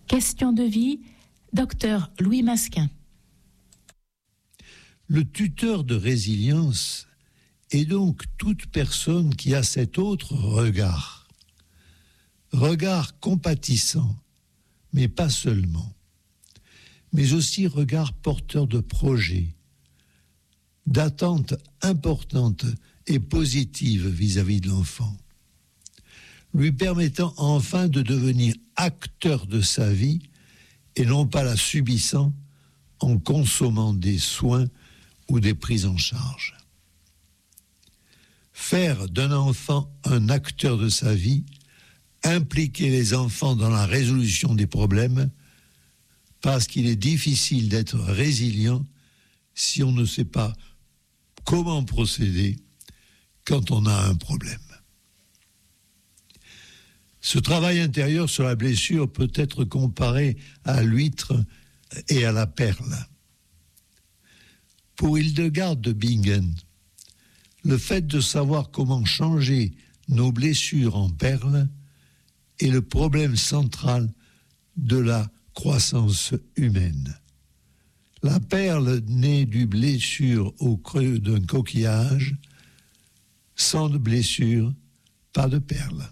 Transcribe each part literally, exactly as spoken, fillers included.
Question de vie, docteur Louis Masquin. Le tuteur de résilience est donc toute personne qui a cet autre regard. Regard compatissant, mais pas seulement, mais aussi regard porteur de projets, d'attentes importantes et positives vis-à-vis de l'enfant, lui permettant enfin de devenir acteur de sa vie et non pas la subissant en consommant des soins ou des prises en charge. Faire d'un enfant un acteur de sa vie, impliquer les enfants dans la résolution des problèmes, parce qu'il est difficile d'être résilient si on ne sait pas comment procéder quand on a un problème. Ce travail intérieur sur la blessure peut être comparé à l'huître et à la perle. Pour Hildegard de Bingen, le fait de savoir comment changer nos blessures en perles est le problème central de la croissance humaine. La perle naît du blessure au creux d'un coquillage, sans de blessure, pas de perle.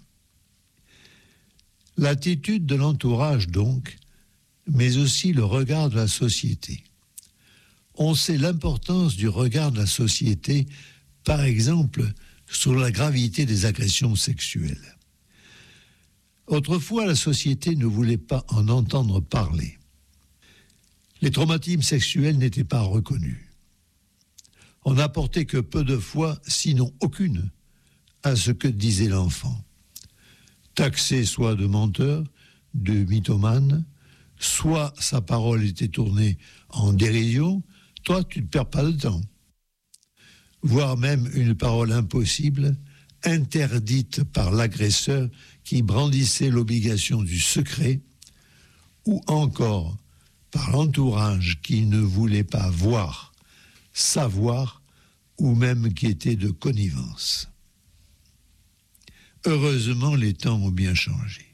L'attitude de l'entourage donc, mais aussi le regard de la société. On sait l'importance du regard de la société, par exemple, sur la gravité des agressions sexuelles. Autrefois, la société ne voulait pas en entendre parler. Les traumatismes sexuels n'étaient pas reconnus. On n'apportait que peu de foi, sinon aucune, à ce que disait l'enfant. Taxé soit de menteur, de mythomane, soit sa parole était tournée en dérision, toi tu ne perds pas de temps. Voire même une parole impossible, interdite par l'agresseur qui brandissait l'obligation du secret, ou encore par l'entourage qui ne voulait pas voir, savoir, ou même qui était de connivence. Heureusement, les temps ont bien changé.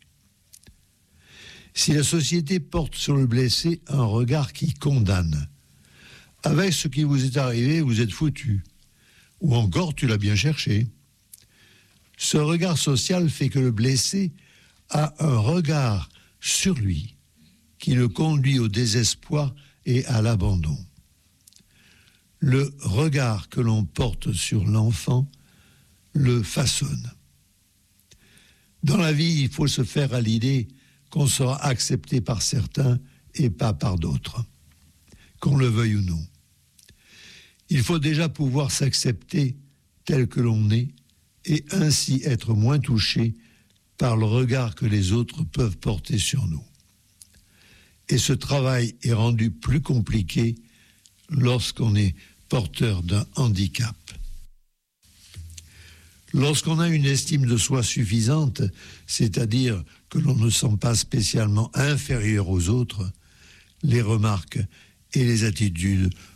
Si la société porte sur le blessé un regard qui condamne, avec ce qui vous est arrivé, vous êtes foutu, ou encore tu l'as bien cherché. Ce regard social fait que le blessé a un regard sur lui qui le conduit au désespoir et à l'abandon. Le regard que l'on porte sur l'enfant le façonne. Dans la vie, il faut se faire à l'idée qu'on sera accepté par certains et pas par d'autres, qu'on le veuille ou non. Il faut déjà pouvoir s'accepter tel que l'on est et ainsi être moins touché par le regard que les autres peuvent porter sur nous. Et ce travail est rendu plus compliqué lorsqu'on est porteur d'un handicap. Lorsqu'on a une estime de soi suffisante, c'est-à-dire que l'on ne sent pas spécialement inférieur aux autres, les remarques et les attitudes